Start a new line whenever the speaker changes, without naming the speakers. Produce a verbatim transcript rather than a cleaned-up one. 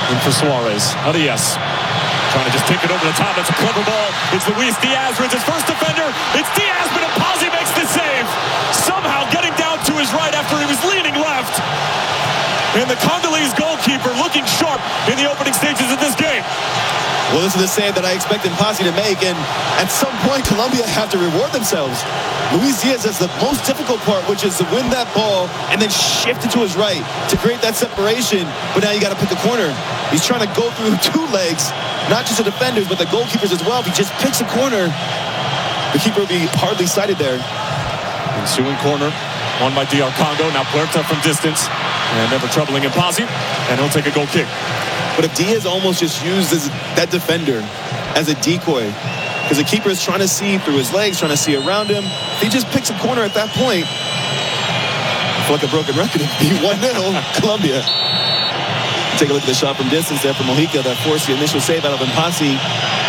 In for Suarez. Arias. Trying to just pick it over the top. That's a clever ball. It's Luis Diaz wins his first defender. It's Diaz, but Mpasi makes the save. Somehow getting down to his right after he was leaning left. And the Congolese goalkeeper looking sharp in the opening stages of this game.
Well, this is the save that I expect Mpasi to make, and at some point, Colombia have to reward themselves. Luis Diaz has the most difficult part, which is to win that ball and then shift it to his right to create that separation, but now you got to pick a corner. He's trying to go through two legs, not just the defenders, but the goalkeepers as well. If he just picks a corner, the keeper will be hardly sighted there.
Ensuing corner, won by D R Congo. Now Puerta from distance, and never troubling Mpasi, and he'll take a goal kick.
But if Diaz almost just used this, that defender as a decoy, because the keeper is trying to see through his legs, trying to see around him, if he just picks a corner at that point, I feel like a broken record. It'd be one nil Colombia. Take a look at the shot from distance there from Mojica that forced the initial save out of Mpasi.